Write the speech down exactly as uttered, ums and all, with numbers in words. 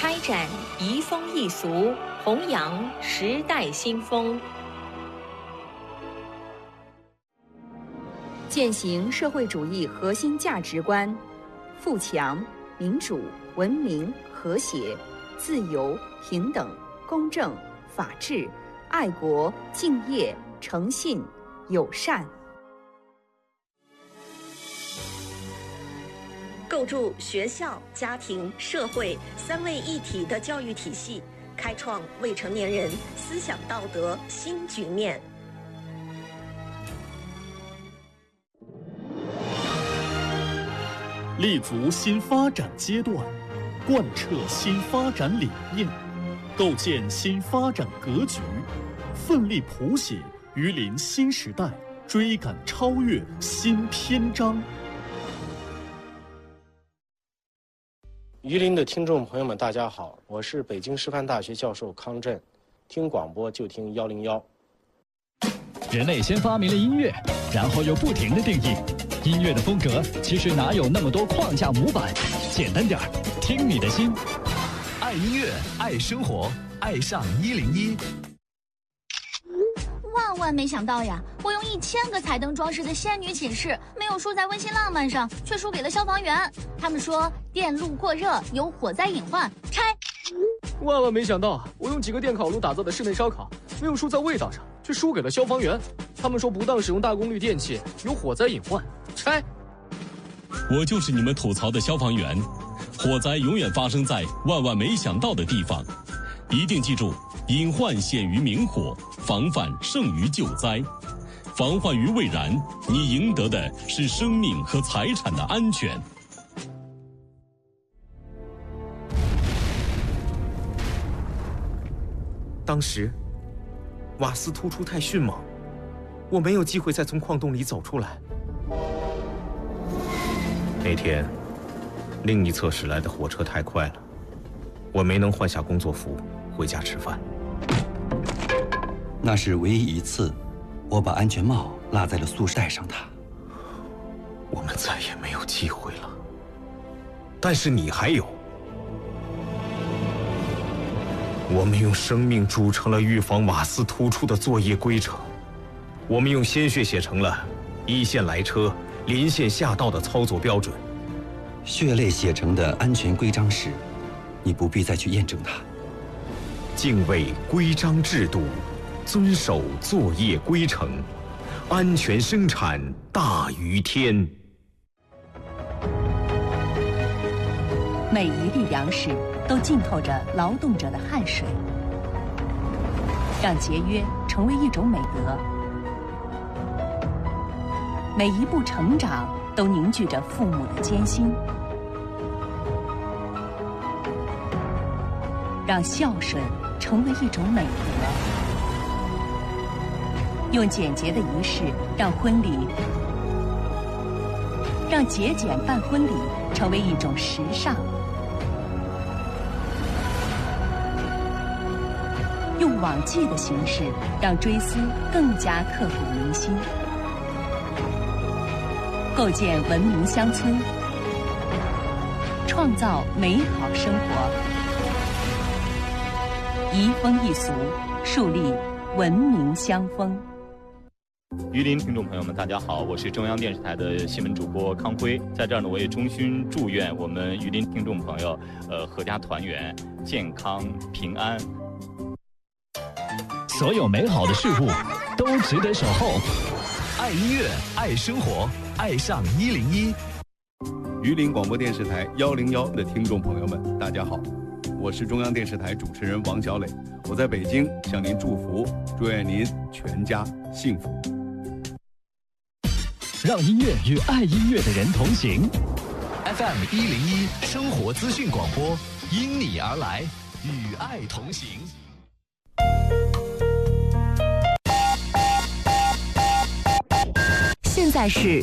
开展移风易俗，弘扬时代新风， 践行社会主义核心价值观：富强、民主、文明、和谐、自由、平等、公正、法治、爱国、敬业、诚信、友善。 构筑学校、家庭、社会三位一体的教育体系，开创未成年人思想道德新局面。 立足新发展阶段，贯彻新发展理念，构建新发展格局，奋力谱写榆林新时代追赶超越新篇章。 榆林的听众朋友们，大家好，我是北京师范大学教授康震，听广播就听幺零幺。 人类先发明了音乐，然后又不停地定义音乐的风格，其实哪有那么多框架模板？简单点儿，听你的心。 爱音乐，爱生活，爱上一零一。 万万没想到呀！我用一千个彩灯装饰的仙女寝室，没有输在温馨浪漫上，却输给了消防员。他们说电路过热有火灾隐患，拆。 万万没想到啊！我用几个电烤炉打造的室内烧烤，没有输在味道上，却输给了消防员。他们说不当使用大功率电器有火灾隐患，拆。 我就是你们吐槽的消防员，火灾永远发生在万万没想到的地方，一定记住，隐患显于明火，防范胜于救灾。防患于未然，你赢得的是生命和财产的安全。 当时瓦斯突出太迅猛，我没有机会再从矿洞里走出来。那天另一侧驶来的火车太快了，我没能换下工作服回家吃饭。 那是唯一一次我把安全帽落在了宿舍，戴上它。 我们再也没有机会了，但是你还有。我们用生命铸成了预防瓦斯突出的作业规程，我们用鲜血写成了一线来车、临线下道的操作标准。 血泪写成的安全规章时，你不必再去验证它。 敬畏规章制度，遵守作业规程，安全生产大于天。 每一粒粮食都浸透着劳动者的汗水，让节约成为一种美德。每一步成长都凝聚着父母的艰辛，让孝顺成为一种美德。用简洁的仪式让婚礼，让节俭办婚礼成为一种时尚。用网际的形式让追思更加刻骨铭心，构建文明乡村，创造美好生活，移风易俗，树立文明乡风。 榆林听众朋友们，大家好，我是中央电视台的新闻主播康辉，在这儿呢，我也衷心祝愿我们榆林听众朋友，呃，阖家团圆，健康平安。 所有美好的事物都值得守候。 爱音乐，爱生活，爱上一零一。 榆林广播电视台幺零幺的听众朋友们，大家好，我是中央电视台主持人王小磊，我在北京向您祝福，祝愿您全家幸福。 让音乐与爱音乐的人同行。 F M 一零一生活资讯广播，因你而来，与爱同行。 现在是